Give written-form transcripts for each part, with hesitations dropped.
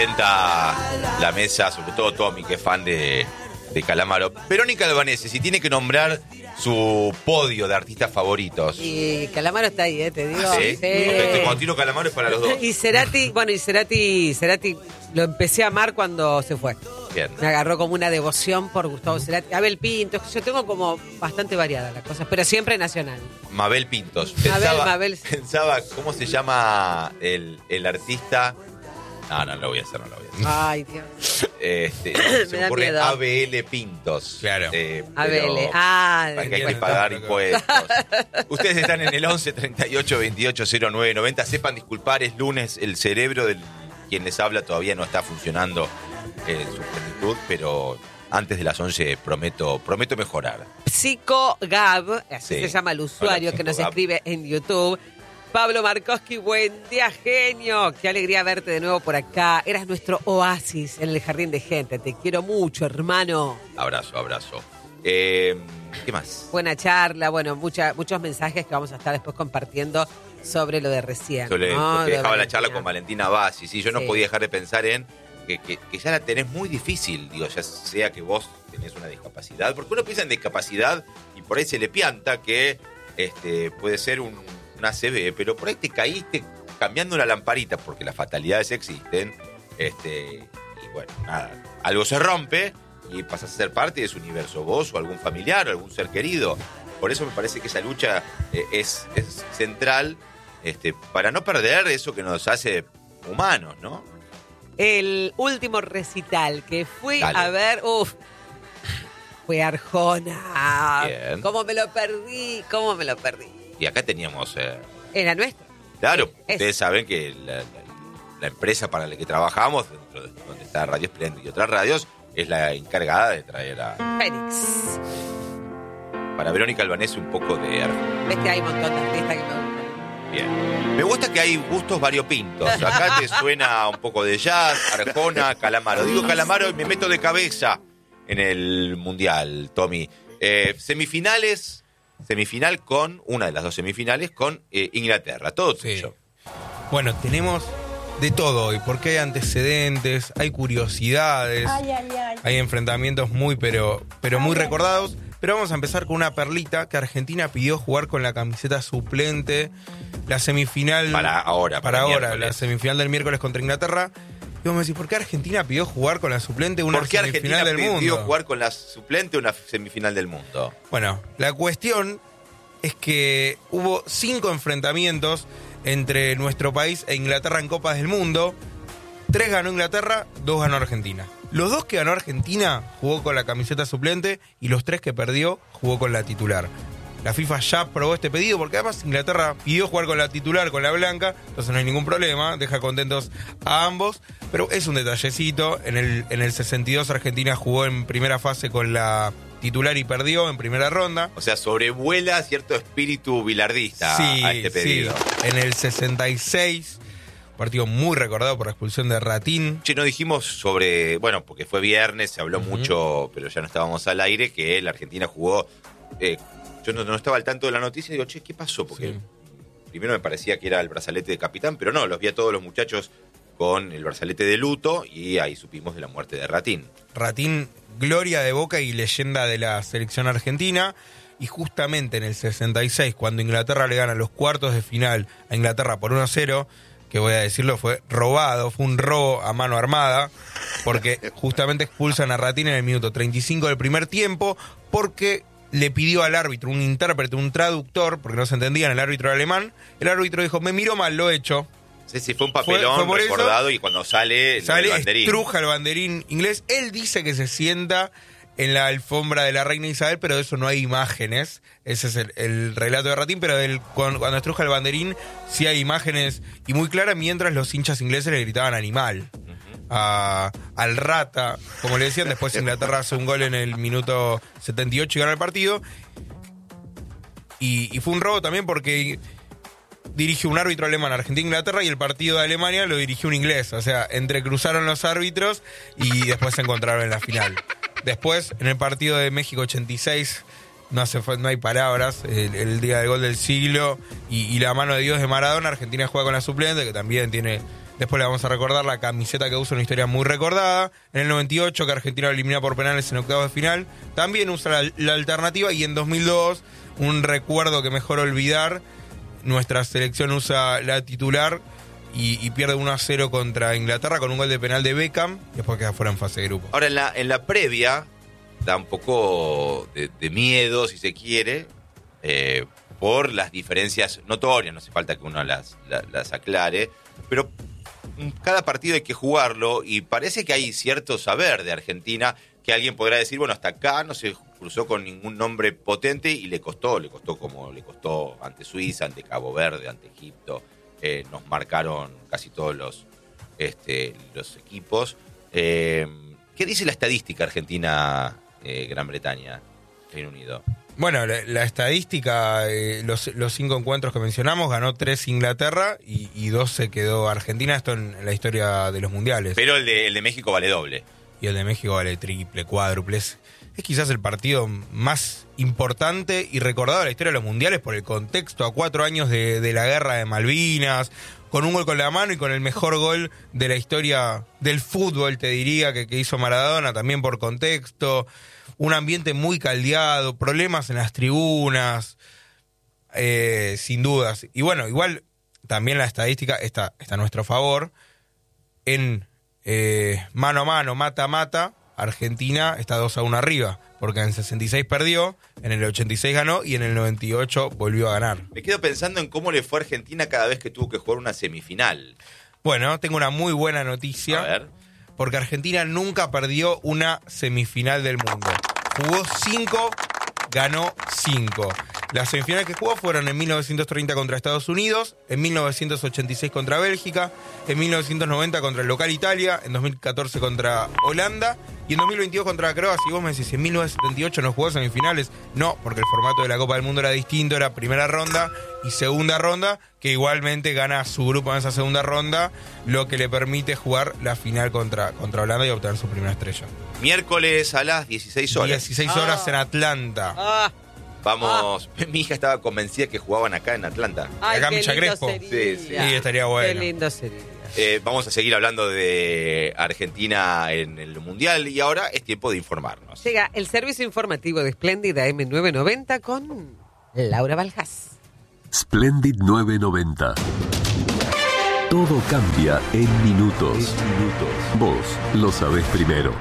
La mesa, sobre todo Tommy, que es fan de Calamaro. Verónica Albanese, si tiene que nombrar su podio de artistas favoritos. Y Calamaro está ahí, te digo. ¿Sí? Sí. Cuando tiro Calamaro es para los dos. Y Cerati lo empecé a amar cuando se fue. Bien. Me agarró como una devoción por Gustavo Cerati. Abel Pintos, yo tengo como bastante variada las cosas, pero siempre nacional. Mabel Pintos. Mabel. Pensaba, ¿cómo se llama el artista? No lo voy a hacer. Ay, Dios. Se me ocurre miedo. ABL Pintos. Claro. ABL. Porque hay que pagar impuestos. Ustedes están en el 11 38 28 09 90. Sepan disculpar, es lunes. El cerebro de quien les habla todavía no está funcionando en su plenitud, pero antes de las 11 prometo mejorar. PsicoGab, así Sí. se llama el usuario Hola, que nos PsicoGab. escribe en YouTube. Pablo Markowski, buen día, genio. Qué alegría verte de nuevo por acá. Eras nuestro oasis en el jardín de gente. Te quiero mucho, hermano. Abrazo. ¿Qué más? Buena charla, bueno, muchos mensajes que vamos a estar después compartiendo sobre lo de recién. Porque ¿no? dejaba la charla con Valentina Bassi. Sí, yo no Sí. podía dejar de pensar en que ya la tenés muy difícil, digo, ya sea que vos tenés una discapacidad, porque uno piensa en discapacidad y por ahí se le pianta que puede ser una ACV, pero por ahí te caíste cambiando una lamparita, porque las fatalidades existen, y bueno, nada, algo se rompe y pasás a ser parte de su universo, vos o algún familiar o algún ser querido. Por eso me parece que esa lucha es central, para no perder eso que nos hace humanos, ¿no? El último recital que fui Dale. a ver, fue Arjona. Bien. ¿Cómo me lo perdí? Y acá teníamos... Era nuestro. Claro, Es- ustedes saben que la empresa para la que trabajamos, dentro de donde está Radio Esplendid y otras radios, es la encargada de traer Fénix. para Verónica Albanese un poco de Arjona. Ves que hay un montón de artistas que me gustan. Bien. Me gusta que hay gustos variopintos. Acá te suena un poco de jazz, Arjona, Calamaro. Digo Calamaro y me meto de cabeza en el Mundial, Tommy. Semifinal con, una de las dos semifinales, con Inglaterra. Todo Sí. tuyo. Bueno, tenemos de todo hoy, porque hay antecedentes, hay curiosidades, hay enfrentamientos muy, pero muy recordados. Pero vamos a empezar con una perlita que Argentina pidió jugar con la camiseta suplente, la semifinal... Para ahora, Para ahora, miércoles. la semifinal del miércoles contra Inglaterra. Y vamos a decir, ¿por qué Argentina pidió jugar con la suplente una ¿Por qué Argentina semifinal del pidió mundo? jugar con la suplente una semifinal del mundo? Bueno, la cuestión es que hubo 5 enfrentamientos entre nuestro país e Inglaterra en Copas del Mundo. 3 ganó Inglaterra, 2 ganó Argentina. Los 2 que ganó Argentina jugó con la camiseta suplente y los 3 que perdió jugó con la titular. La FIFA ya aprobó este pedido porque además Inglaterra pidió jugar con la titular, con la blanca, entonces no hay ningún problema, deja contentos a ambos, pero es un detallecito. En el 62 Argentina jugó en primera fase con la titular y perdió en primera ronda. O sea, sobrevuela cierto espíritu bilardista a este pedido. Sí. En el 66, partido muy recordado por la expulsión de Ratín. Che, no dijimos sobre, bueno, porque fue viernes, se habló mucho, pero ya no estábamos al aire, que la Argentina jugó... yo no estaba al tanto de la noticia y digo, che, ¿qué pasó? Porque primero me parecía que era el brazalete de capitán, pero no, los vi a todos los muchachos con el brazalete de luto y ahí supimos de la muerte de Ratín. Ratín, gloria de Boca y leyenda de la selección argentina. Y justamente en el 66, cuando Inglaterra le gana los cuartos de final a Inglaterra por 1-0, que voy a decirlo, fue robado, fue un robo a mano armada, porque justamente expulsan a Ratín en el minuto 35 del primer tiempo, porque le pidió al árbitro, un intérprete, un traductor, porque no se entendían, el árbitro alemán. El árbitro dijo, me miró mal, lo he hecho. Sí, fue un papelón Fue por recordado y cuando sale el banderín. Estruja el banderín inglés. Él dice que se sienta en la alfombra de la reina Isabel, pero de eso no hay imágenes. Ese es el relato de Ratín, pero cuando estruja el banderín sí hay imágenes y muy claras, mientras los hinchas ingleses le gritaban animal. Al rata, como le decían. Después Inglaterra hace un gol en el minuto 78 y gana el partido. Y fue un robo también porque dirigió un árbitro alemán Argentina-Inglaterra y el partido de Alemania lo dirigió un inglés. O sea, entrecruzaron los árbitros y después se encontraron en la final. Después, en el partido de México 86, no hay palabras, el día del gol del siglo y la mano de Dios de Maradona. Argentina juega con la suplente, que también tiene Después le vamos a recordar la camiseta que usa, una historia muy recordada. En el 98, que Argentina lo elimina por penales en octavos de final, también usa la alternativa. Y en 2002, un recuerdo que mejor olvidar, nuestra selección usa la titular y pierde 1-0 contra Inglaterra con un gol de penal de Beckham, y después queda fuera en fase de grupo. Ahora, en la previa, da un poco de miedo, si se quiere, por las diferencias notorias, no hace falta que uno las aclare, pero cada partido hay que jugarlo y parece que hay cierto saber de Argentina que alguien podrá decir, bueno, hasta acá no se cruzó con ningún nombre potente y le costó como le costó ante Suiza, ante Cabo Verde, ante Egipto, nos marcaron casi todos los equipos. ¿Qué dice la estadística Argentina, Gran Bretaña, Reino Unido? Bueno, la estadística, los 5 encuentros que mencionamos, ganó 3 Inglaterra y 2 se quedó Argentina, esto en la historia de los mundiales. Pero el de México vale doble. Y el de México vale triple, cuádruple. Es quizás el partido más importante y recordado de la historia de los mundiales por el contexto, a 4 años de la guerra de Malvinas, con un gol con la mano y con el mejor gol de la historia del fútbol, te diría, que hizo Maradona, también por contexto. Un ambiente muy caldeado, problemas en las tribunas, sin dudas. Y bueno, igual también la estadística está a nuestro favor. En mano a mano, mata a mata, Argentina está 2-1 arriba, porque en el 66 perdió, en el 86 ganó y en el 98 volvió a ganar. Me quedo pensando en cómo le fue a Argentina cada vez que tuvo que jugar una semifinal. Bueno, tengo una muy buena noticia. A ver. Porque Argentina nunca perdió una semifinal del mundo. Jugó 5, ganó 5. Las semifinales que jugó fueron en 1930 contra Estados Unidos, en 1986 contra Bélgica, en 1990 contra el local Italia, en 2014 contra Holanda y en 2022 contra Croacia. Y vos me decís, ¿en 1978 no jugó semifinales? No, porque el formato de la Copa del Mundo era distinto, era primera ronda y segunda ronda, que igualmente gana su grupo en esa segunda ronda, lo que le permite jugar la final contra Holanda y obtener su primera estrella. Miércoles a las 16 horas. 16 horas en Atlanta. Vamos, mi hija estaba convencida que jugaban acá en Atlanta. Ay, Acá qué Micha lindo Crespo. sería. Sí, estaría bueno. Qué lindo sería. Vamos a seguir hablando de Argentina en el Mundial y ahora es tiempo de informarnos. Llega el servicio informativo de Splendid AM990 con Laura Baljas. Splendid 990. Todo cambia en minutos. Vos lo sabés primero.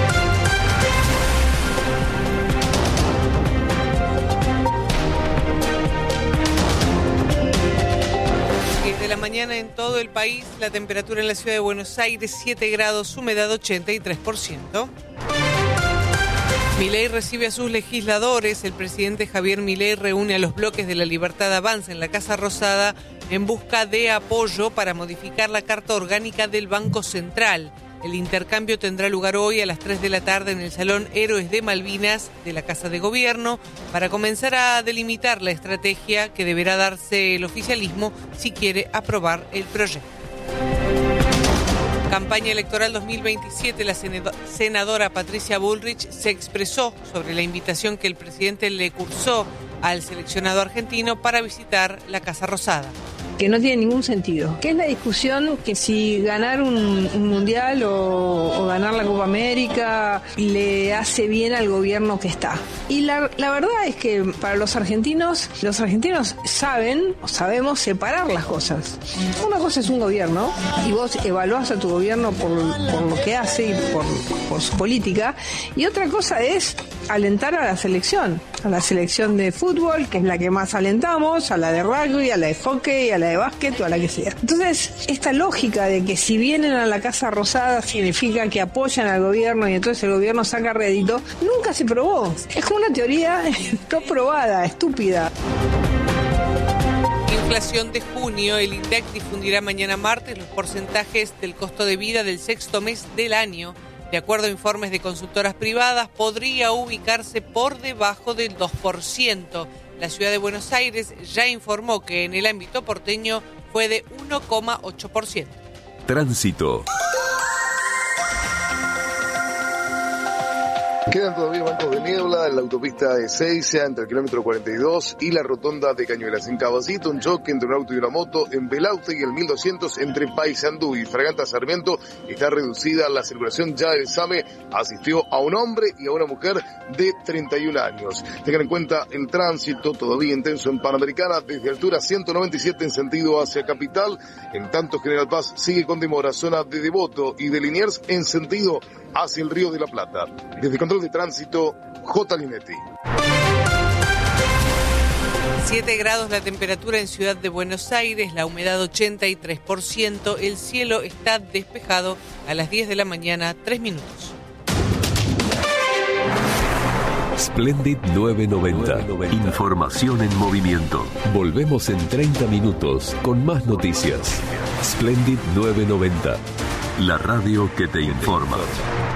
10 de la mañana en todo el país, la temperatura en la ciudad de Buenos Aires 7 grados, humedad 83%. Milei recibe a sus legisladores. El presidente Javier Milei reúne a los bloques de La Libertad Avanza en la Casa Rosada en busca de apoyo para modificar la Carta Orgánica del Banco Central. El intercambio tendrá lugar hoy a las 3 de la tarde en el Salón Héroes de Malvinas de la Casa de Gobierno para comenzar a delimitar la estrategia que deberá darse el oficialismo si quiere aprobar el proyecto. Campaña electoral 2027, la senadora Patricia Bullrich se expresó sobre la invitación que el presidente le cursó al seleccionado argentino para visitar la Casa Rosada. Que no tiene ningún sentido. Que es la discusión que si ganar un mundial o ganar la Copa América le hace bien al gobierno que está. Y la verdad es que para los argentinos sabemos separar las cosas. Una cosa es un gobierno y vos evaluás a tu gobierno por lo que hace y por su política, y otra cosa es alentar a la selección de fútbol, que es la que más alentamos, a la de rugby, a la de hockey, a la de básquet o a la que sea. Entonces, esta lógica de que si vienen a la Casa Rosada significa que apoyan al gobierno y entonces el gobierno saca rédito, nunca se probó. Es como una teoría no probada, estúpida. Inflación de junio. El INDEC difundirá mañana martes los porcentajes del costo de vida del sexto mes del año. De acuerdo a informes de consultoras privadas, podría ubicarse por debajo del 2%. La ciudad de Buenos Aires ya informó que en el ámbito porteño fue de 1,8%. Tránsito. Quedan todavía bancos de niebla en la autopista E6 entre el kilómetro 42 y la rotonda de Cañuelas. En Caballito, un choque entre un auto y una moto. En Belaute y el 1200 entre Paysandú y Fraganta Sarmiento está reducida la circulación. Ya el SAME asistió a un hombre y a una mujer de 31 años. Tengan en cuenta el tránsito todavía intenso en Panamericana desde altura 197 en sentido hacia Capital. En tanto, General Paz sigue con demora, zona de Devoto y de Liniers en sentido hacia el Río de la Plata. Desde Control de Tránsito, J. Linetti. 7 grados la temperatura en Ciudad de Buenos Aires, la humedad 83%, el cielo está despejado a las 10 de la mañana, 3 minutos. Splendid 990. Información en movimiento. Volvemos en 30 minutos con más noticias. Splendid 990. La radio que te informa.